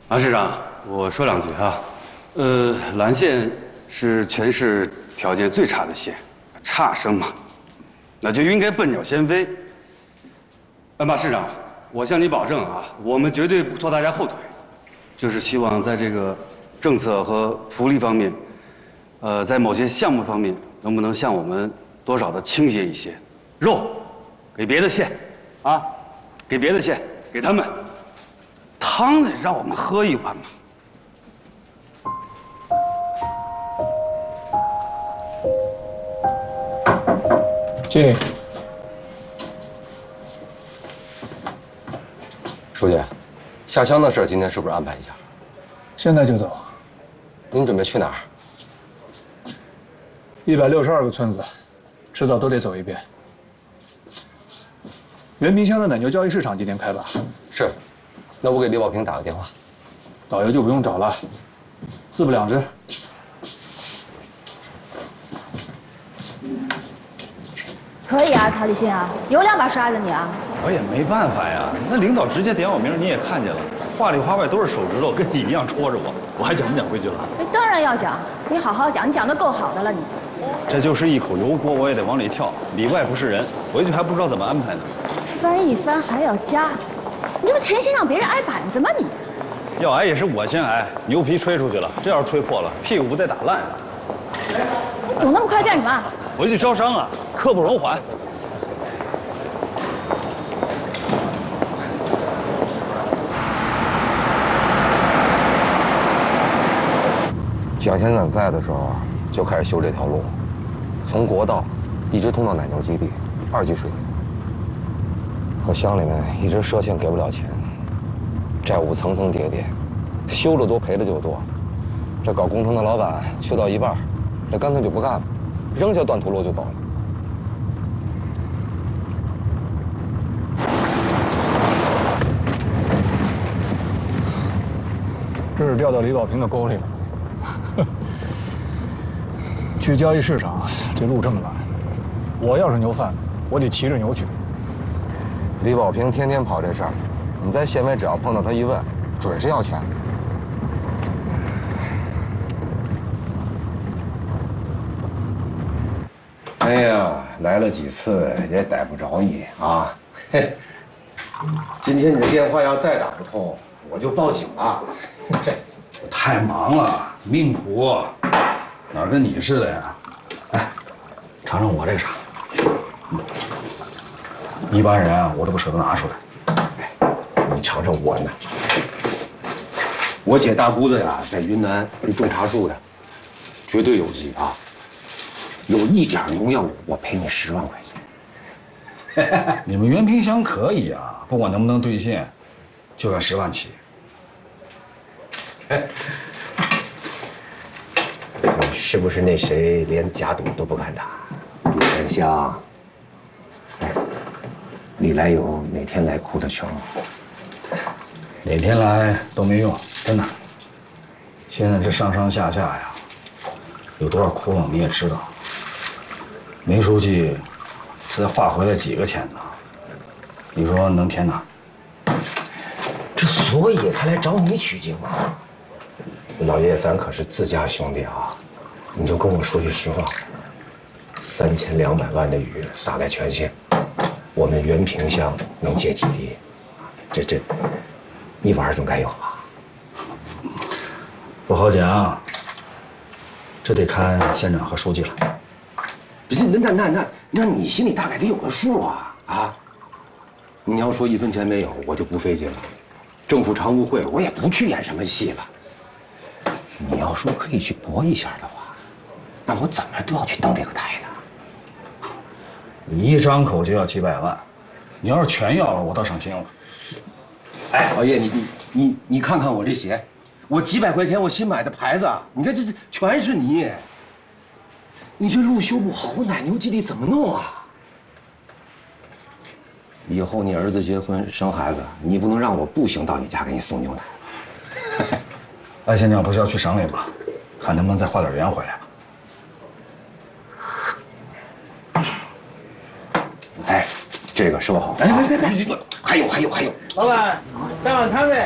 马市长，我说两句啊。兰县是全市条件最差的县，差生嘛，那就应该笨鸟先飞。马市长，我向你保证啊，我们绝对不拖大家后腿，就是希望在这个政策和福利方面，在某些项目方面，能不能向我们多少的倾斜一些？肉给别的县，啊，给别的县，给他们。汤得让我们喝一碗嘛。 进。 书记，下乡的事今天是不是安排一下？ 现在就走。 您准备去哪儿 ？162个村子，迟早都得走一遍。原平乡的奶牛交易市场今天开吧？ 是。那我给李保平打个电话。 导游就不用找了，4不2只。 可以啊，陶立新啊，有2把刷子你啊。 我也没办法呀，那领导直接点我名，你也看见了，话里话外都是手指头，跟你一样戳着我还讲不讲规矩了？ 当然要讲，你好好讲，你讲的够好的了你。 这就是一口油锅，我也得往里跳，里外不是人，回去还不知道怎么安排呢。 翻一翻还要加，你这不诚心让别人挨板子吗你？ 要挨也是我先挨，牛皮吹出去了，这要是吹破了，屁股不得打烂啊！ 你走那么快干什么？ 回去招商啊，刻不容缓。 蒋先生在的时候就开始修这条路，从国道一直通到奶牛基地，2级水平。可乡里面一直赊欠给不了钱，债务层层叠叠，修的多赔的就多。这搞工程的老板修到一半，这干脆就不干了，扔下断头路就走了。 这是掉到李保平的沟里了。去交易市场，这路这么烂，我要是牛贩子，我得骑着牛去。 李保平天天跑这事儿，你在县委只要碰到他一问，准是要钱。 哎呀，来了几次也逮不着你啊！嘿，今天你的电话要再打不通，我就报警了。这我太忙了，命苦，哪跟你似的呀？哎，尝尝我这个茶。一般人啊，我都不舍得拿出来。 哎，你尝尝我呢。我姐大姑子呀，在云南是种茶树的，绝对有机啊。有一点农药，我赔你10万块钱。 你们原平乡可以啊，不管能不能兑现，就按10万起。 你是不是那谁连假赌都不敢打？李山乡。哎，李来友哪天来哭的穷？ 哪天来都没用，真的。现在这上上下下呀，有多少窟窿你也知道。梅书记是才划回来几个钱呢？你说能填哪？ 这所以才来找你取经啊！老爷，咱可是自家兄弟啊！你就跟我说句实话，3200万的雨洒在全县，我们原平乡能借几滴？这，一碗总该有吧？ 不好讲，这得看县长和书记了。 不是，那你心里大概得有个数啊！啊，你要说1分钱没有，我就不费劲了。政府常务会我也不去演什么戏了。你要说可以去搏一下的话，那我怎么都要去登这个台的。 你一张口就要几百万，你要是全要了，我倒省心了。 哎，老爷，你看看我这鞋，我几百块钱我新买的牌子，你看这全是泥。你这路修不好，我奶牛基地怎么弄啊？以后你儿子结婚生孩子，你不能让我步行到你家给你送牛奶。 赖县长不是要去省里吗？看能不能再花点元回来吧。 哎，这个收好。哎，别，还有， 老板，3碗汤呗。